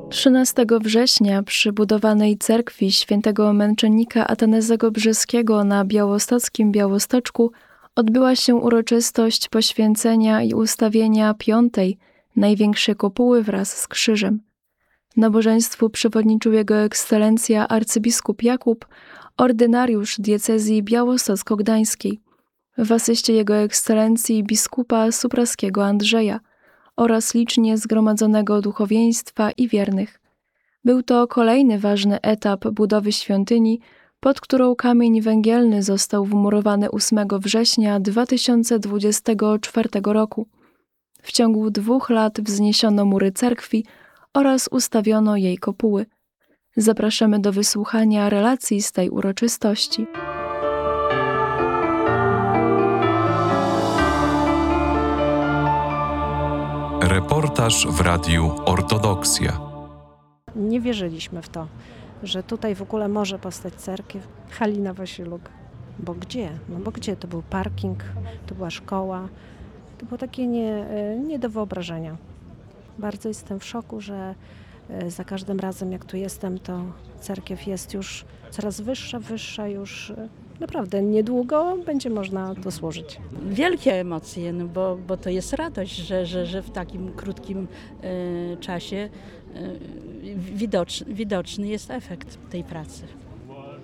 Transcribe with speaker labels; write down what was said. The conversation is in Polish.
Speaker 1: 13 września przy budowanej cerkwi świętego męczennika Atanazego Brzeskiego na białostockim Białostoczku odbyła się uroczystość poświęcenia i ustawienia 5., największej kopuły wraz z krzyżem. Nabożeństwu przewodniczył Jego Ekscelencja arcybiskup Jakub, ordynariusz diecezji białostocko-gdańskiej, w asyście Jego Ekscelencji biskupa supraskiego Andrzeja oraz licznie zgromadzonego duchowieństwa i wiernych. Był to kolejny ważny etap budowy świątyni, pod którą kamień węgielny został wmurowany 8 września 2024 roku. W ciągu 2 lat wzniesiono mury cerkwi oraz ustawiono jej kopuły. Zapraszamy do wysłuchania relacji z tej uroczystości.
Speaker 2: Reportaż w Radiu Ortodoksja.
Speaker 3: Nie wierzyliśmy w to, że tutaj w ogóle może powstać cerkiew. Halina Wasiluk. Bo gdzie? No bo gdzie? To był parking, to była szkoła. To było takie nie do wyobrażenia. Bardzo jestem w szoku, że za każdym razem jak tu jestem, to cerkiew jest już coraz wyższa już. Naprawdę niedługo będzie można to służyć.
Speaker 4: Wielkie emocje, no bo to jest radość, że w takim krótkim czasie widoczny jest efekt tej pracy.